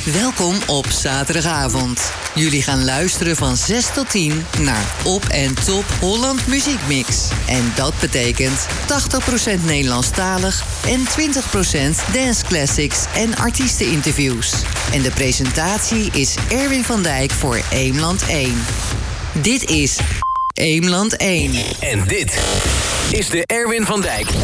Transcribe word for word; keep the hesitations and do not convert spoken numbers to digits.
Welkom op zaterdagavond. Jullie gaan luisteren van zes tot tien naar Op en Top Holland Muziekmix. En dat betekent tachtig procent Nederlandstalig en twintig procent dance classics en artiesteninterviews. En de presentatie is Erwin van Dijk voor Eemland één. Dit is Eemland één. En dit is de Erwin van Dijk